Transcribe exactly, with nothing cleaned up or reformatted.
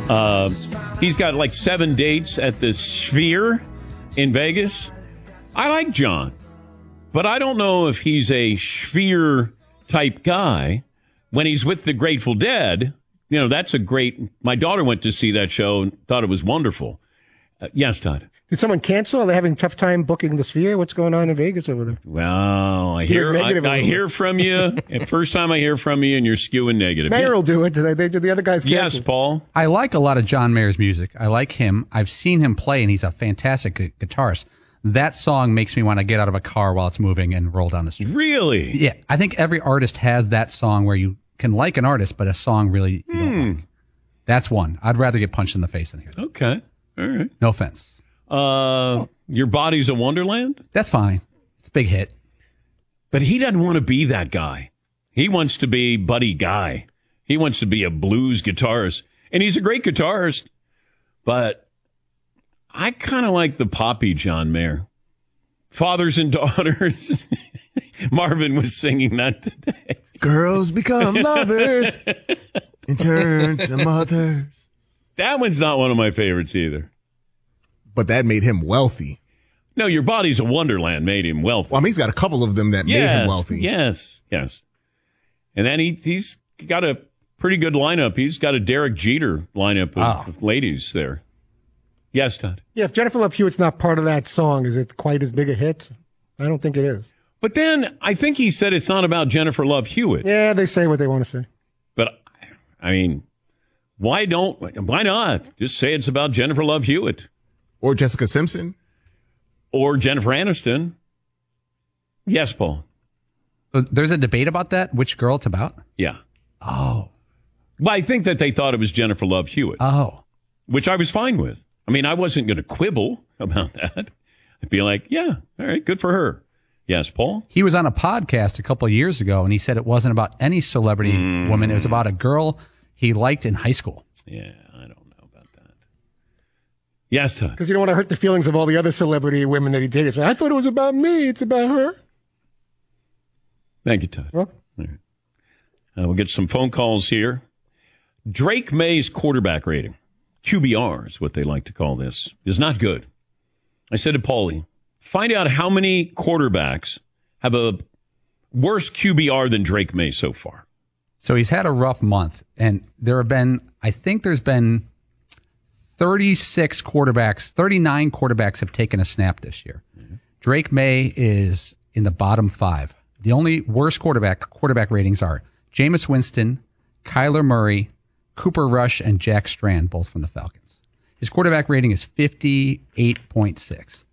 Uh, he's got like seven dates at the Sphere in Vegas. I like John, but I don't know if he's a Sphere type guy. When he's with the Grateful Dead, you know, that's a great... My daughter went to see that show and thought it was wonderful. Uh, yes, Todd? Did someone cancel? Are they having a tough time booking the Sphere? What's going on in Vegas over there? Well, I hear I, I hear from you. First time I hear from you, and you're skewing negative. Mayer will do it. They, they did the other guys cancel. Yes, Paul. I like a lot of John Mayer's music. I like him. I've seen him play, and he's a fantastic gu- guitarist. That song makes me want to get out of a car while it's moving and roll down the street. Really? Yeah. I think every artist has that song where you can like an artist, but a song really you don't Hmm. like. That's one. I'd rather get punched in the face than hear that. Okay. All right. No offense. Uh, Your Body's a Wonderland? That's fine. It's a big hit. But he doesn't want to be that guy. He wants to be Buddy Guy. He wants to be a blues guitarist. And he's a great guitarist. But I kind of like the poppy John Mayer. Fathers and Daughters. Marvin was singing that today. Girls become lovers and turn to mothers. That one's not one of my favorites either. But that made him wealthy. No, Your Body's a Wonderland made him wealthy. Well, I mean, he's got a couple of them that yes, made him wealthy. Yes, yes. And then he, he's got a pretty good lineup. He's got a Derek Jeter lineup of Oh. ladies there. Yes, Todd. Yeah, if Jennifer Love Hewitt's not part of that song, is it quite as big a hit? I don't think it is. But then I think he said it's not about Jennifer Love Hewitt. Yeah, they say what they want to say. But, I mean, why don't, why not? Just say it's about Jennifer Love Hewitt. Or Jessica Simpson. Or Jennifer Aniston. Yes, Paul. So there's a debate about that, which girl it's about? Yeah. Oh. Well, I think that they thought it was Jennifer Love Hewitt. Oh. Which I was fine with. I mean, I wasn't going to quibble about that. I'd be like, yeah, all right, good for her. Yes, Paul? He was on a podcast a couple of years ago, and he said it wasn't about any celebrity Mm. woman. It was about a girl he liked in high school. Yeah, I don't know about that. Yes, Todd. Because you don't want to hurt the feelings of all the other celebrity women that he dated. So I thought it was about me. It's about her. Thank you, Todd. Well, All right. Uh, we'll get some phone calls here. Drake May's quarterback rating, Q B R is what they like to call this, is not good. I said to Paulie, find out how many quarterbacks have a worse Q B R than Drake May so far. So he's had a rough month, and there have been, I think there's been thirty-six quarterbacks, thirty-nine quarterbacks have taken a snap this year. Mm-hmm. Drake May is in the bottom five. The only worst quarterback quarterback ratings are Jameis Winston, Kyler Murray, Cooper Rush, and Jack Strand, both from the Falcons. His quarterback rating is fifty-eight point six.